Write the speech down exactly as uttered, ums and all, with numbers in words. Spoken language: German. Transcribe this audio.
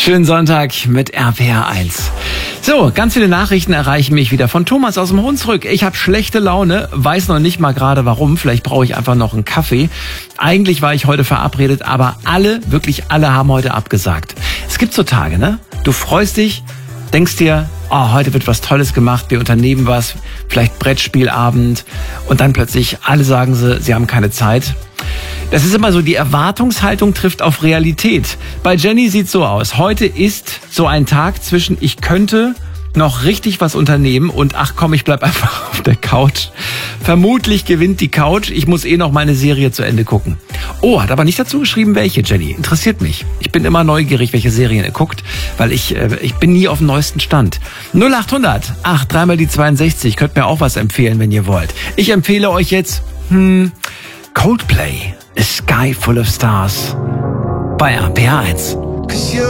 Schönen Sonntag mit R P R eins. So, ganz viele Nachrichten erreichen mich wieder von Thomas aus dem Hunsrück. Ich habe schlechte Laune, weiß noch nicht mal gerade warum. Vielleicht brauche ich einfach noch einen Kaffee. Eigentlich war ich heute verabredet, aber alle, wirklich alle haben heute abgesagt. Es gibt so Tage, ne? Du freust dich, denkst dir, oh, heute wird was Tolles gemacht, wir unternehmen was, vielleicht Brettspielabend. Und dann plötzlich, alle sagen sie, sie haben keine Zeit. Das ist immer so, die Erwartungshaltung trifft auf Realität. Bei Jenny sieht's so aus. Heute ist so ein Tag zwischen ich könnte noch richtig was unternehmen und ach komm, ich bleib einfach auf der Couch. Vermutlich gewinnt die Couch. Ich muss eh noch meine Serie zu Ende gucken. Oh, hat aber nicht dazu geschrieben, welche, Jenny. Interessiert mich. Ich bin immer neugierig, welche Serien ihr guckt, weil ich äh, ich bin nie auf dem neuesten Stand. null achthundert, ach, dreimal die zweiundsechzig. Könnt mir auch was empfehlen, wenn ihr wollt. Ich empfehle euch jetzt, hm, Coldplay. A Sky Full of Stars bei R P R eins.